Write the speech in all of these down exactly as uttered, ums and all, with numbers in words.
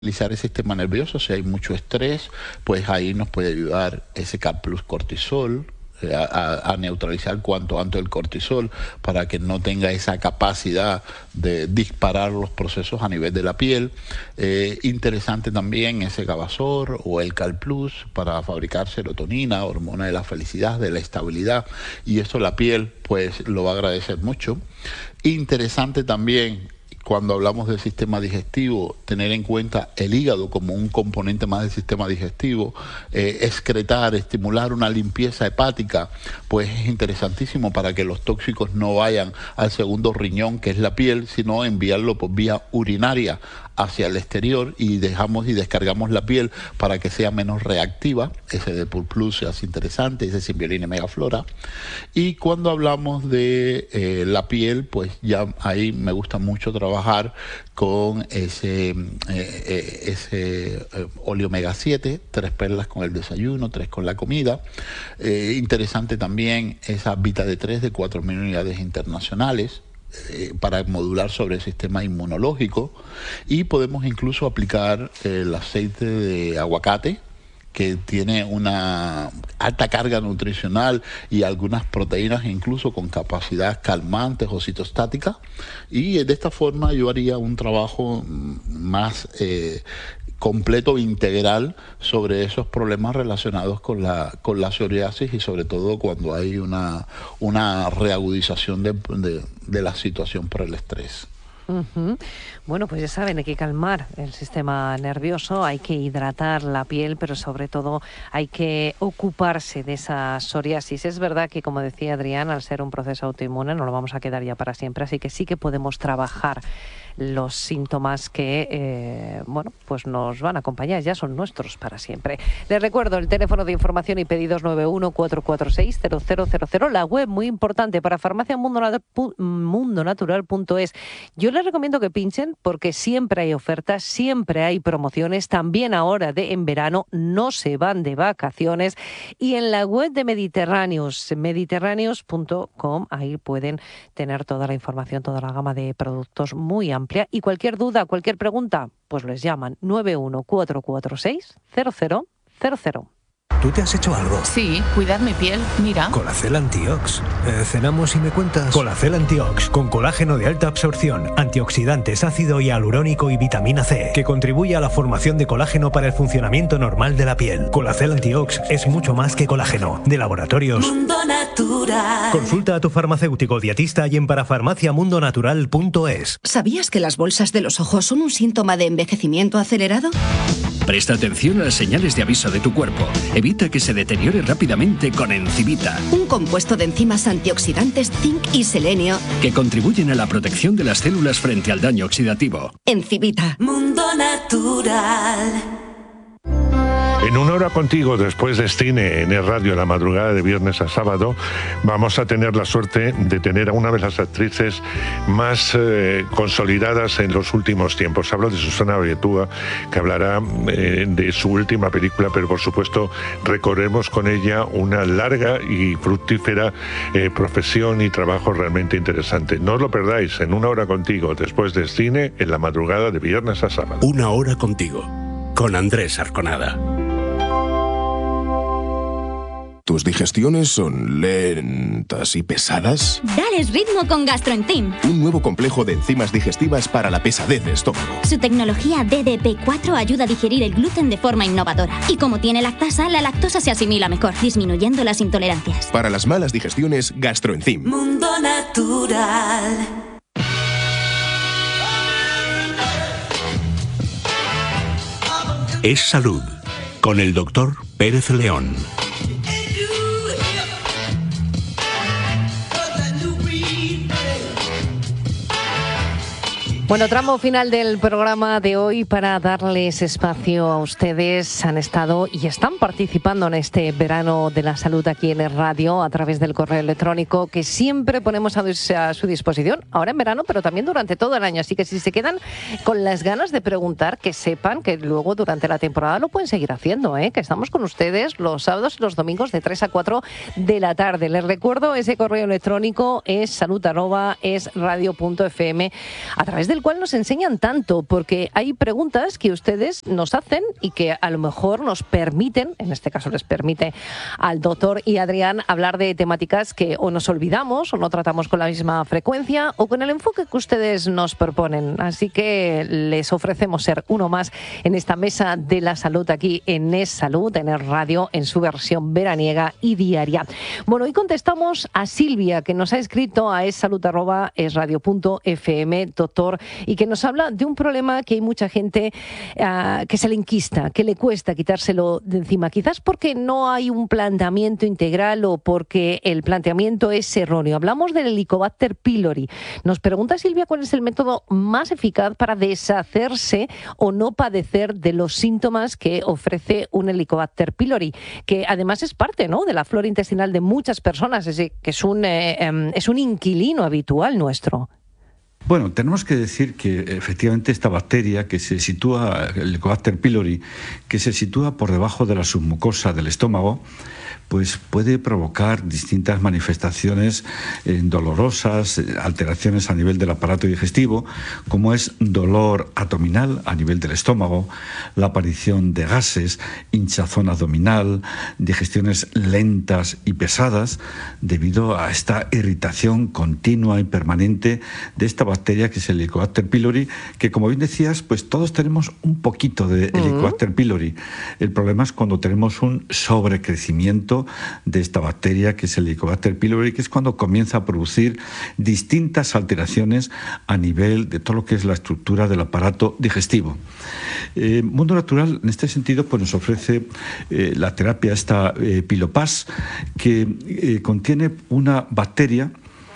Utilizar el sistema nervioso, si hay mucho estrés, pues ahí nos puede ayudar ese C A P plus cortisol eh, a, a neutralizar cuanto antes el cortisol para que no tenga esa capacidad de disparar los procesos a nivel de la piel. Eh, interesante también ese Gabasor o el C A L plus para fabricar serotonina, hormona de la felicidad, de la estabilidad, y eso la piel pues lo va a agradecer mucho. Interesante también, cuando hablamos del sistema digestivo, tener en cuenta el hígado como un componente más del sistema digestivo, eh, excretar, estimular una limpieza hepática, pues es interesantísimo para que los tóxicos no vayan al segundo riñón, que es la piel, sino enviarlo por vía urinaria hacia el exterior y dejamos y descargamos la piel para que sea menos reactiva. Ese de Pur Plus es interesante, ese Symbiolina Megaflora. Y cuando hablamos de eh, la piel, pues ya ahí me gusta mucho trabajar con ese, eh, eh, ese eh, óleo omega siete, tres perlas con el desayuno, tres con la comida. Eh, interesante también esa Vita D tres de cuatro mil unidades internacionales, Eh, para modular sobre el sistema inmunológico, y podemos incluso aplicar el aceite de aguacate, que tiene una alta carga nutricional y algunas proteínas incluso con capacidad calmantes o citostática, y de esta forma yo haría un trabajo más eh, completo, integral, sobre esos problemas relacionados con la con la psoriasis, y sobre todo cuando hay una, una reagudización de, de, de la situación por el estrés. Uh-huh. Bueno, pues ya saben, hay que calmar el sistema nervioso, hay que hidratar la piel, pero sobre todo hay que ocuparse de esa psoriasis. Es verdad que, como decía Adrián, al ser un proceso autoinmune no lo vamos a quedar ya para siempre, así que sí que podemos trabajar los síntomas que, eh, bueno, pues nos van a acompañar, ya son nuestros para siempre. Les recuerdo el teléfono de información y pedidos nueve uno cuatro cuatro seis cero cero cero cero, la web muy importante para farmacia mundo natural punto es. Yo les recomiendo que pinchen porque siempre hay ofertas, siempre hay promociones, también ahora de en verano, no se van de vacaciones, y en la web de Mediterráneos, mediterráneos punto com, ahí pueden tener toda la información, toda la gama de productos muy amplia, y cualquier duda, cualquier pregunta, pues les llaman nueve uno cuatro cuatro seis cero cero cero cero. ¿Tú te has hecho algo? Sí, cuidar mi piel, mira. Colacel Antiox. Eh, cenamos y me cuentas. Colacel Antiox, con colágeno de alta absorción, antioxidantes, ácido hialurónico y vitamina C, que contribuye a la formación de colágeno para el funcionamiento normal de la piel. Colacel Antiox es mucho más que colágeno. De Laboratorios Mundo Natural. Consulta a tu farmacéutico dietista y en parafarmacia mundo natural punto es. ¿Sabías que las bolsas de los ojos son un síntoma de envejecimiento acelerado? Presta atención a las señales de aviso de tu cuerpo. Evita que se deteriore rápidamente con Encivita, Un compuesto de enzimas antioxidantes, zinc y selenio. que contribuyen a la protección de las células frente al daño oxidativo. Encivita. Mundo Natural. En Una Hora Contigo, después de Cine en el radio, la madrugada de viernes a sábado, vamos a tener la suerte de tener a una de las actrices más eh, consolidadas en los últimos tiempos. Hablo de Susana Abetúa, que hablará eh, de su última película, pero por supuesto recorremos con ella una larga y fructífera eh, profesión y trabajo realmente interesante. No os lo perdáis, en Una Hora Contigo, después de Cine en la madrugada de viernes a sábado. Una Hora Contigo, con Andrés Arconada. ¿Tus digestiones son lentas y pesadas? Dales ritmo con GastroEnzyme. Un nuevo complejo de enzimas digestivas para la pesadez de estómago. Su tecnología D D P cuatro ayuda a digerir el gluten de forma innovadora. Y como tiene lactasa, la lactosa se asimila mejor, disminuyendo las intolerancias. Para las malas digestiones, GastroEnzyme. Mundo Natural. Es Salud, con el doctor Pérez León. Bueno, tramo final del programa de hoy para darles espacio a ustedes. Han estado y están participando en este verano de la salud aquí en el radio a través del correo electrónico que siempre ponemos a, a su disposición, ahora en verano, pero también durante todo el año. Así que si se quedan con las ganas de preguntar, que sepan que luego durante la temporada lo pueden seguir haciendo, ¿eh? Que estamos con ustedes los sábados y los domingos de tres a cuatro de la tarde. Les recuerdo, ese correo electrónico es salud arroba es radio punto f m, a través del del cual nos enseñan tanto, porque hay preguntas que ustedes nos hacen y que a lo mejor nos permiten, en este caso les permite al doctor y Adrián hablar de temáticas que o nos olvidamos o no tratamos con la misma frecuencia o con el enfoque que ustedes nos proponen. Así que les ofrecemos ser uno más en esta mesa de la salud aquí en Es Salud, en Es Radio, en su versión veraniega y diaria. Bueno, hoy contestamos a Silvia, que nos ha escrito a essalud arroba esradio punto f m, doctor, y que nos habla de un problema que hay mucha gente uh, que se le enquista, que le cuesta quitárselo de encima, quizás porque no hay un planteamiento integral o porque el planteamiento es erróneo. Hablamos del Helicobacter pylori. Nos pregunta Silvia cuál es el método más eficaz para deshacerse o no padecer de los síntomas que ofrece un Helicobacter pylori, que además es parte, ¿no?, de la flora intestinal de muchas personas, es decir, que es un, eh, es un inquilino habitual nuestro. Bueno, tenemos que decir que efectivamente esta bacteria que se sitúa, el Helicobacter pylori, que se sitúa por debajo de la submucosa del estómago, pues puede provocar distintas manifestaciones eh, dolorosas, eh, alteraciones a nivel del aparato digestivo, como es dolor abdominal a nivel del estómago, la aparición de gases, hinchazón abdominal, digestiones lentas y pesadas, debido a esta irritación continua y permanente de esta bacteria que es el Helicobacter pylori, que, como bien decías, pues todos tenemos un poquito de Helicobacter pylori. El problema es cuando tenemos un sobrecrecimiento de esta bacteria que es el Helicobacter pylori, que es cuando comienza a producir distintas alteraciones a nivel de todo lo que es la estructura del aparato digestivo. Eh, Mundo Natural, en este sentido, pues nos ofrece eh, la terapia esta eh, Pilopas, que eh, contiene una bacteria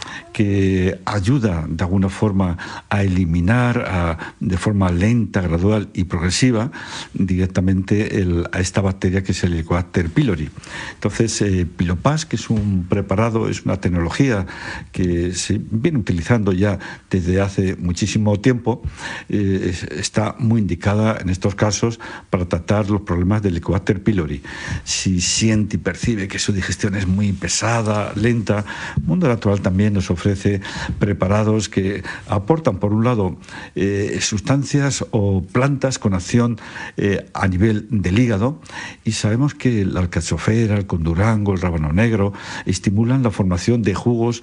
que ayuda de alguna forma a eliminar a, de forma lenta, gradual y progresiva directamente el, a esta bacteria que es el Helicobacter pylori. Entonces, eh, Pilopas, que es un preparado, es una tecnología que se viene utilizando ya desde hace muchísimo tiempo, eh, está muy indicada en estos casos para tratar los problemas del Helicobacter pylori. Si siente y percibe que su digestión es muy pesada, lenta, Mundo Natural también nos ofrece ofrece preparados que aportan, por un lado, eh, sustancias o plantas con acción eh, a nivel del hígado, y sabemos que la alcachofera, el condurango, el rábano negro estimulan la formación de jugos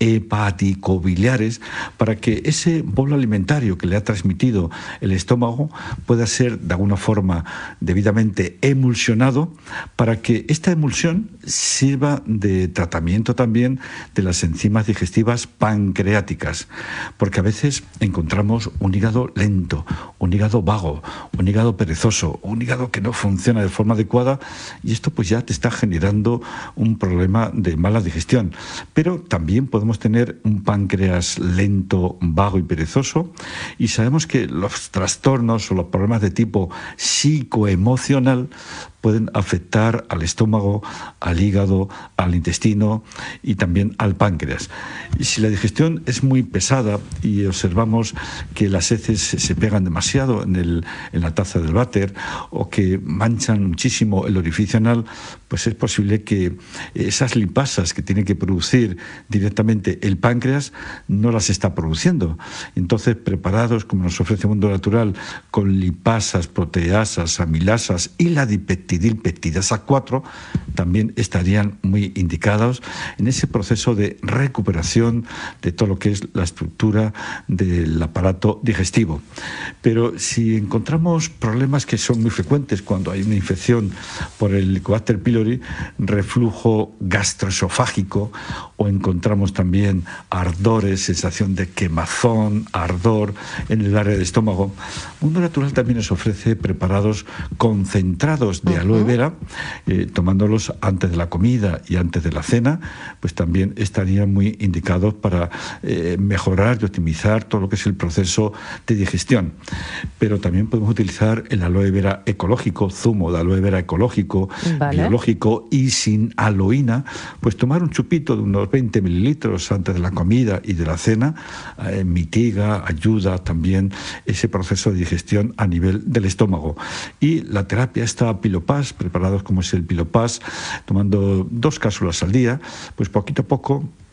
hepaticobiliares para que ese bolo alimentario que le ha transmitido el estómago pueda ser de alguna forma debidamente emulsionado, para que esta emulsión sirva de tratamiento también de las enzimas digestivas pancreáticas, porque a veces encontramos un hígado lento, un hígado vago, un hígado perezoso, un hígado que no funciona de forma adecuada, y esto pues ya te está generando un problema de mala digestión. Pero también podemos tener un páncreas lento, vago y perezoso, y sabemos que los trastornos o los problemas de tipo psicoemocional pueden afectar al estómago, al hígado, al intestino y también al páncreas. Y si la digestión es muy pesada y observamos que las heces se pegan demasiado en, el, en la taza del váter o que manchan muchísimo el orificio anal, pues es posible que esas lipasas que tiene que producir directamente el páncreas no las está produciendo. Entonces, preparados, como nos ofrece Mundo Natural, con lipasas, proteasas, amilasas y la dipeptidilpeptidasa cuatro, también estarían muy indicados en ese proceso de recuperación de todo lo que es la estructura del aparato digestivo. Pero si encontramos problemas que son muy frecuentes cuando hay una infección por el Helicobacter pylori, reflujo gastroesofágico, o encontramos también ardores, sensación de quemazón, ardor en el área del estómago, Mundo Natural también nos ofrece preparados concentrados de aloe vera, eh, tomándolos antes de la comida y antes de la cena, pues también estarían muy indicados para eh, mejorar y optimizar todo lo que es el proceso de digestión. Pero también podemos utilizar el aloe vera ecológico, zumo de aloe vera ecológico, vale, biológico y sin aloína, pues tomar un chupito de unos veinte mililitros antes de la comida y de la cena eh, mitiga, ayuda también ese proceso de digestión a nivel del estómago. Y la terapia esta Pilopas, preparados como es el Pilopas, tomando dos cápsulas al día, pues poquito a poco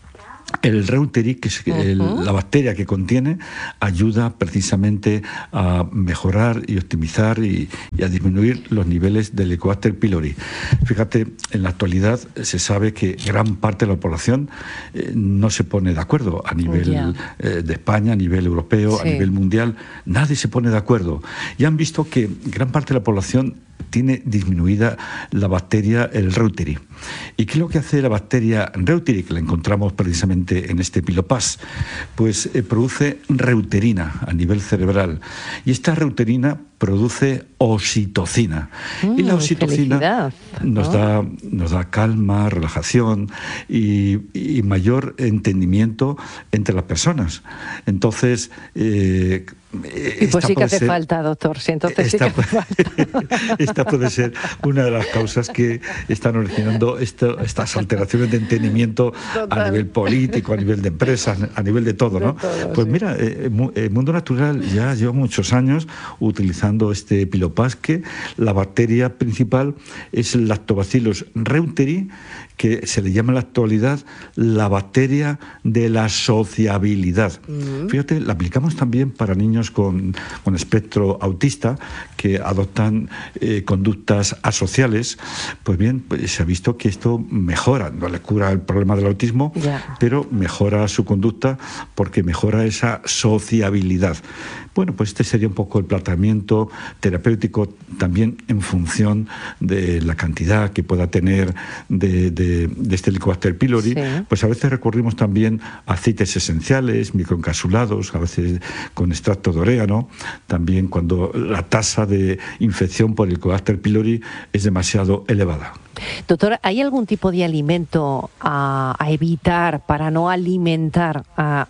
El Reuteri, que es el, uh-huh. la bacteria que contiene, ayuda precisamente a mejorar y optimizar y, y a disminuir los niveles del Helicobacter pylori. Fíjate, en la actualidad se sabe que gran parte de la población eh, no se pone de acuerdo a nivel yeah. eh, de España, a nivel europeo, sí. a nivel mundial. Nadie se pone de acuerdo. Y han visto que gran parte de la población tiene disminuida la bacteria, el Reuteri. ¿Y qué es lo que hace la bacteria Reuteri, que la encontramos precisamente en este pilopas? Pues eh, produce reuterina a nivel cerebral. Y esta reuterina produce oxitocina. Mm, y la oxitocina nos, oh. da, nos da calma, relajación y, y mayor entendimiento entre las personas. Entonces, eh, y pues sí que hace ser, falta, doctor. Sí, entonces esta, sí que hace falta. Esta puede ser una de las causas que están originando esto, estas alteraciones de entendimiento Total. a nivel político, a nivel de empresas, a nivel de todo, ¿no? De todo, pues sí. mira, eh, el Mundo Natural ya lleva muchos años utilizando este pilopas, que la bacteria principal es el Lactobacillus reuteri, que se le llama en la actualidad la bacteria de la sociabilidad. Uh-huh. Fíjate, la aplicamos también para niños con, con espectro autista que adoptan eh, conductas asociales. Pues bien, pues se ha visto que esto mejora, no le cura el problema del autismo, yeah. pero mejora su conducta porque mejora esa sociabilidad. Bueno, pues este sería un poco el tratamiento terapéutico también en función de la cantidad que pueda tener de, de, de este Helicobacter pylori. Sí. Pues a veces recurrimos también a aceites esenciales, microencapsulados, a veces con extracto de orégano, también cuando la tasa de infección por Helicobacter pylori es demasiado elevada. Doctor, ¿hay algún tipo de alimento a, a evitar para no alimentar a,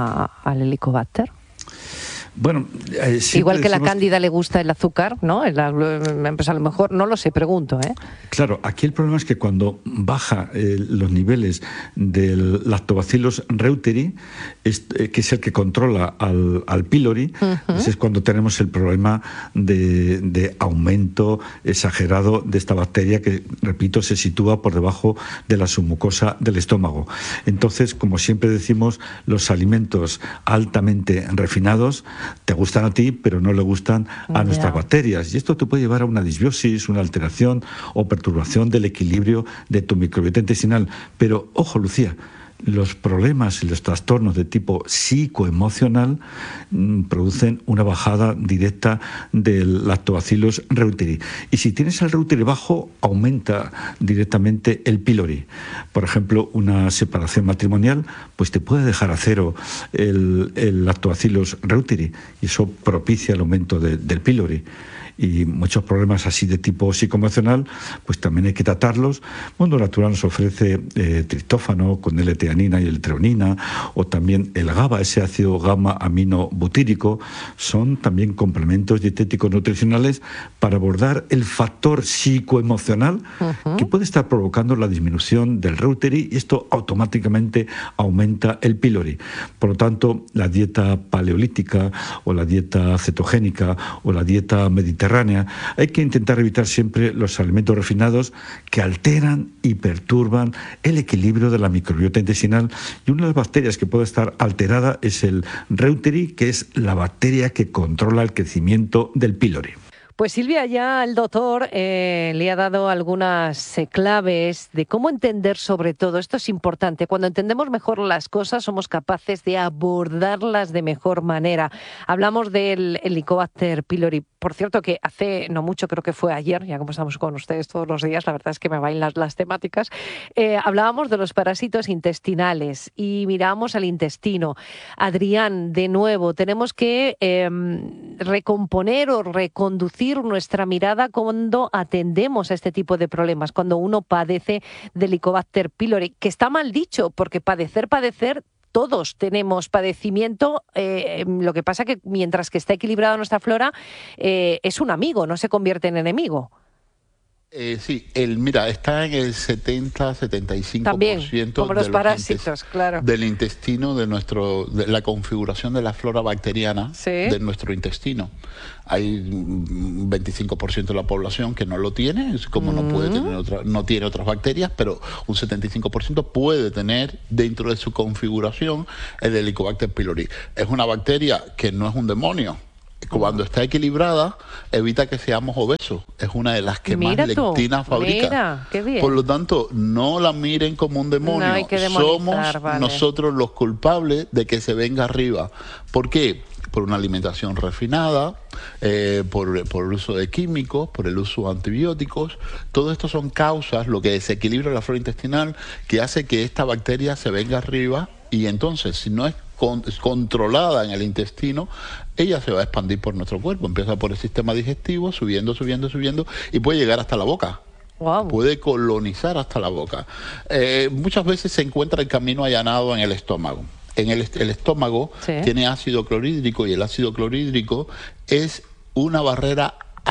a, al Helicobacter? Bueno, eh, igual que la cándida le gusta el azúcar, ¿no? La, pues a lo mejor, no lo sé, pregunto, ¿eh? Claro, aquí el problema es que cuando baja eh, los niveles del Lactobacillus reuteri, es, eh, que es el que controla al, al pylori, uh-huh. pues es cuando tenemos el problema de, de aumento exagerado de esta bacteria que, repito, se sitúa por debajo de la submucosa del estómago. Entonces, como siempre decimos, los alimentos altamente refinados te gustan a ti, pero no le gustan a yeah. nuestras bacterias. Y esto te puede llevar a una disbiosis, una alteración o perturbación del equilibrio de tu microbiota intestinal. Pero, ojo, Lucía, los problemas y los trastornos de tipo psicoemocional mmm, producen una bajada directa del Lactobacillus reuteri. Y si tienes el reuteri bajo, aumenta directamente el pylori. Por ejemplo, una separación matrimonial pues te puede dejar a cero el, el Lactobacillus reuteri y eso propicia el aumento de, del pylori. Y muchos problemas así de tipo psicoemocional, pues también hay que tratarlos. Mundo Natural nos ofrece eh, triptófano con L-teanina y L-treonina, o también el GABA, ese ácido gamma amino butírico. Son también complementos dietéticos nutricionales para abordar el factor psicoemocional uh-huh. que puede estar provocando la disminución del reuteri, y esto automáticamente aumenta el pylori. Por lo tanto, la dieta paleolítica o la dieta cetogénica o la dieta mediterránea, hay que intentar evitar siempre los alimentos refinados que alteran y perturban el equilibrio de la microbiota intestinal, y una de las bacterias que puede estar alterada es el reuteri, que es la bacteria que controla el crecimiento del pylori. Pues Silvia, ya el doctor eh, le ha dado algunas eh, claves de cómo entender sobre todo. Esto es importante. Cuando entendemos mejor las cosas, somos capaces de abordarlas de mejor manera. Hablamos del Helicobacter pylori. Por cierto, que hace no mucho, creo que fue ayer, ya como estamos con ustedes todos los días, la verdad es que me bailan las, las temáticas, eh, hablábamos de los parásitos intestinales y mirábamos al intestino. Adrián, de nuevo, tenemos que eh, recomponer o reconducir nuestra mirada cuando atendemos a este tipo de problemas, cuando uno padece de Helicobacter pylori, que está mal dicho, porque padecer, padecer, todos tenemos padecimiento, eh, lo que pasa que mientras que está equilibrada nuestra flora, eh, es un amigo, no se convierte en enemigo. Eh, sí, el, mira, está en el setenta a setenta y cinco por ciento También, como los de parásitos, claro. del intestino, de nuestro, de la configuración de la flora bacteriana ¿Sí? de nuestro intestino. Hay un veinticinco por ciento de la población que no lo tiene, es como mm. no puede tener otra, no tiene otras bacterias, pero un setenta y cinco por ciento puede tener dentro de su configuración el Helicobacter pylori. Es una bacteria que no es un demonio. Cuando está equilibrada, evita que seamos obesos. Es una de las que mira más tú, lectina fabrica. Mira, qué bien. Por lo tanto, no la miren como un demonio. No hay que Somos vale. nosotros los culpables de que se venga arriba. ¿Por qué? Por una alimentación refinada, eh, por, por el uso de químicos, por el uso de antibióticos. Todo esto son causas, lo que desequilibra la flora intestinal, que hace que esta bacteria se venga arriba y entonces, si no es Con, controlada en el intestino, ella se va a expandir por nuestro cuerpo. Empieza por el sistema digestivo, subiendo, subiendo, subiendo, y puede llegar hasta la boca. Wow. Puede colonizar hasta la boca. Eh, muchas veces se encuentra el camino allanado en el estómago. En el, el estómago sí. tiene ácido clorhídrico, y el ácido clorhídrico es una barrera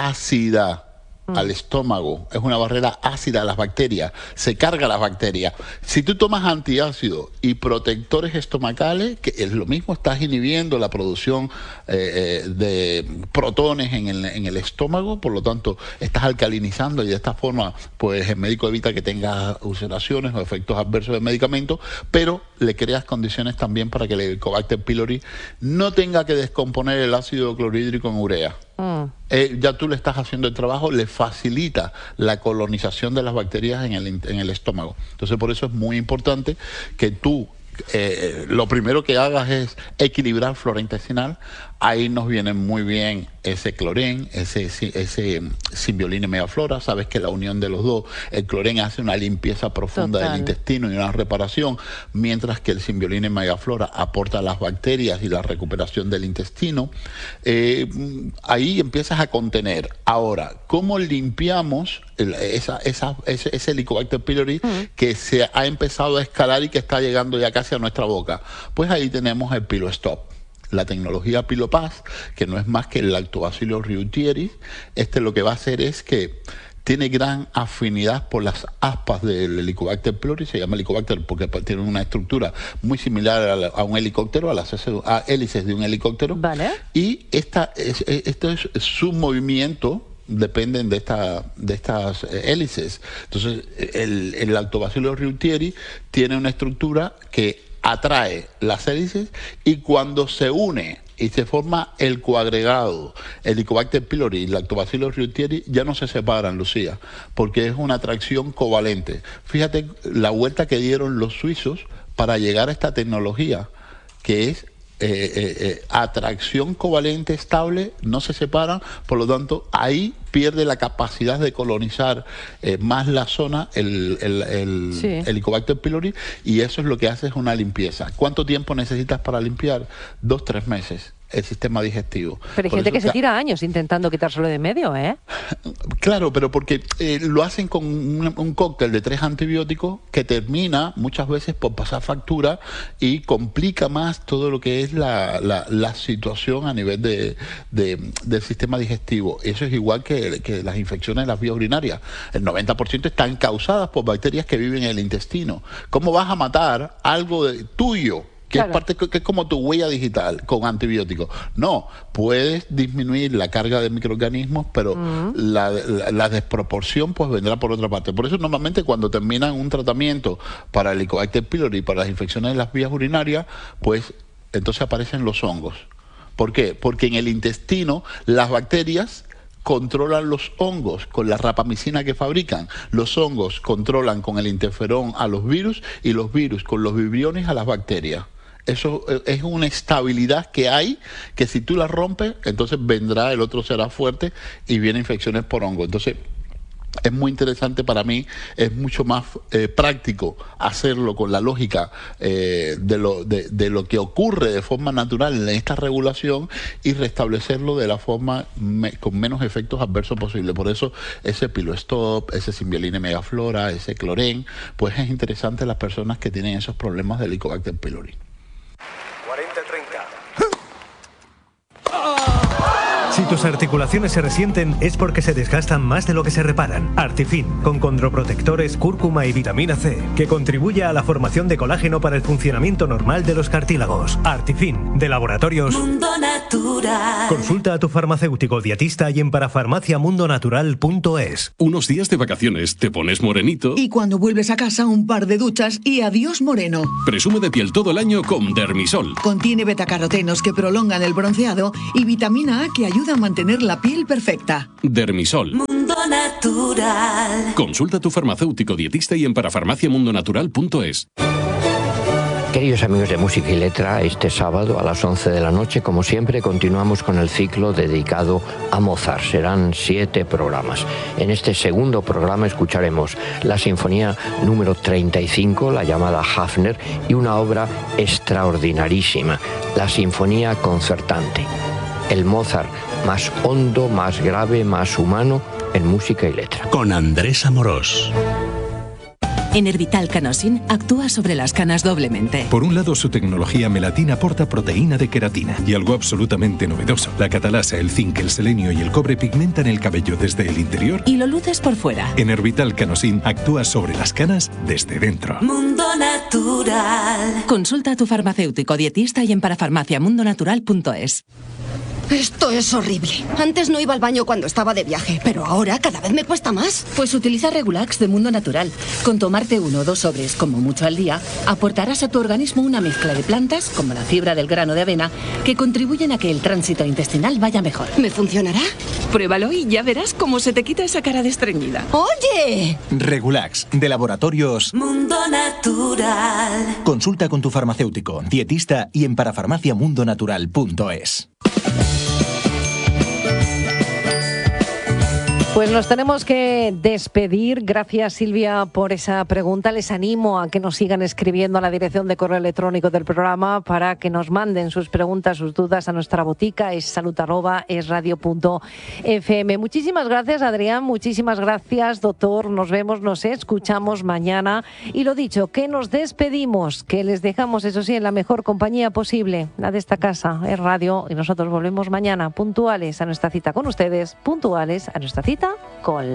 ácida al estómago, es una barrera ácida a las bacterias, se carga las bacterias. Si tú tomas antiácido y protectores estomacales, que es lo mismo, estás inhibiendo la producción eh, de protones en el, en el estómago, por lo tanto estás alcalinizando, y de esta forma pues el médico evita que tengas ulceraciones o efectos adversos del medicamento, pero le creas condiciones también para que el Helicobacter pylori no tenga que descomponer el ácido clorhídrico en urea. Mm. Eh, ya tú le estás haciendo el trabajo, le facilita la colonización de las bacterias en el, en el estómago. Entonces, por eso es muy importante que tú eh, lo primero que hagas es equilibrar flora intestinal. Ahí nos viene muy bien ese clorén, ese, ese Symbiolina y Megaflora. Sabes que la unión de los dos, el clorén hace una limpieza profunda Total. del intestino y una reparación, mientras que el Symbiolina y Megaflora aporta las bacterias y la recuperación del intestino. Eh, ahí empiezas a contener. Ahora, ¿cómo limpiamos el, esa, esa, ese, ese Helicobacter pylori uh-huh. que se ha empezado a escalar y que está llegando ya casi a nuestra boca? Pues ahí tenemos el PiloStop, la tecnología Pilopaz, que no es más que el Lactobacillus reuteri. Este lo que va a hacer es que tiene gran afinidad por las aspas del Helicobacter pylori. Se llama Helicobacter porque tiene una estructura muy similar a, la, a un helicóptero, a las a hélices de un helicóptero. Vale. Y esta, es, esto es su movimiento, dependen de, esta, de estas hélices. Entonces, el, el Lactobacillus reuteri tiene una estructura que atrae las hélices, y cuando se une y se forma el coagregado Helicobacter pylori y Lactobacillus reuteri, ya no se separan, Lucía, porque es una atracción covalente. Fíjate la vuelta que dieron los suizos para llegar a esta tecnología, que es Eh, eh, eh, atracción covalente estable, no se separan, por lo tanto ahí pierde la capacidad de colonizar eh, más la zona el, el, el sí. Helicobacter pylori, y eso es lo que hace, es una limpieza. ¿Cuánto tiempo necesitas para limpiar? Dos, tres meses el sistema digestivo. Pero hay Por gente eso, que se o sea, tira años intentando quitárselo de medio, ¿eh? Claro, pero porque eh, lo hacen con un, un cóctel de tres antibióticos que termina muchas veces por pasar factura y complica más todo lo que es la, la, la situación a nivel de, de, del sistema digestivo. Eso es igual que, que las infecciones de las vías urinarias. El noventa por ciento están causadas por bacterias que viven en el intestino. ¿Cómo vas a matar algo de, tuyo? Que, claro. es parte, que es como tu huella digital con antibióticos? No, puedes disminuir la carga de microorganismos, pero uh-huh. la, la, la desproporción pues vendrá por otra parte. Por eso normalmente cuando terminan un tratamiento para el Helicobacter pylori y para las infecciones de las vías urinarias, pues entonces aparecen los hongos. ¿Por qué? Porque en el intestino las bacterias controlan los hongos con la rapamicina que fabrican. Los hongos controlan con el interferón a los virus, y los virus con los vibriones a las bacterias. Eso es una estabilidad que hay, que si tú la rompes, entonces vendrá, el otro será fuerte y vienen infecciones por hongo. Entonces, es muy interesante para mí, es mucho más eh, práctico hacerlo con la lógica eh, de, lo, de, de lo que ocurre de forma natural en esta regulación, y restablecerlo de la forma me, con menos efectos adversos posible. Por eso ese PiloStop, ese Symbiolina y Megaflora, ese clorén, pues es interesante las personas que tienen esos problemas de Helicobacter pylori. cuarenta treinta. Si tus articulaciones se resienten es porque se desgastan más de lo que se reparan. Artifin, con condroprotectores, cúrcuma y vitamina C, que contribuye a la formación de colágeno para el funcionamiento normal de los cartílagos. Artifin, de Laboratorios Mundo Natural. Consulta a tu farmacéutico dietista y en parafarmacia mundo natural punto es. Unos días de vacaciones, te pones morenito. Y cuando vuelves a casa, un par de duchas y adiós moreno. Presume de piel todo el año con Dermisol. Contiene betacarotenos que prolongan el bronceado y vitamina A que ayuda a mantener la piel perfecta. Dermisol. Mundo Natural. Consulta a tu farmacéutico dietista y en parafarmacia mundo natural punto es. Queridos amigos de Música y Letra, este sábado a las once de la noche, como siempre, continuamos con el ciclo dedicado a Mozart. Serán siete programas. En este segundo programa escucharemos la Sinfonía número treinta y cinco, la llamada Hafner, y una obra extraordinarísima, la Sinfonía Concertante. El Mozart más hondo, más grave, más humano en Música y Letra. Con Andrés Amorós. Enervital Canosin actúa sobre las canas doblemente. Por un lado, su tecnología melatina aporta proteína de queratina. Y algo absolutamente novedoso, la catalasa, el zinc, el selenio y el cobre pigmentan el cabello desde el interior. Y lo luces por fuera. Enervital Canosin actúa sobre las canas desde dentro. Mundo Natural. Consulta a tu farmacéutico dietista y en parafarmacia mundo natural punto es. Esto es horrible. Antes no iba al baño cuando estaba de viaje, pero ahora cada vez me cuesta más. Pues utiliza Regulax de Mundo Natural. Con tomarte uno o dos sobres, como mucho al día, aportarás a tu organismo una mezcla de plantas, como la fibra del grano de avena, que contribuyen a que el tránsito intestinal vaya mejor. ¿Me funcionará? Pruébalo y ya verás cómo se te quita esa cara de estreñida. ¡Oye! Regulax, de Laboratorios Mundo Natural. Consulta con tu farmacéutico, dietista y en parafarmacia mundo natural punto es. Pues nos tenemos que despedir. Gracias, Silvia, por esa pregunta. Les animo a que nos sigan escribiendo a la dirección de correo electrónico del programa para que nos manden sus preguntas, sus dudas a nuestra botica, es salud arroba es radio punto f m. Muchísimas gracias, Adrián. Muchísimas gracias, doctor. Nos vemos, nos escuchamos mañana. Y lo dicho, que nos despedimos, que les dejamos, eso sí, en la mejor compañía posible, la de esta casa, es radio. Y nosotros volvemos mañana puntuales a nuestra cita con ustedes, puntuales a nuestra cita con